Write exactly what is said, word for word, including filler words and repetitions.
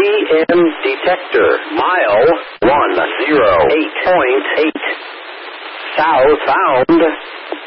M detector. Mile one zero eight point eight. Southbound.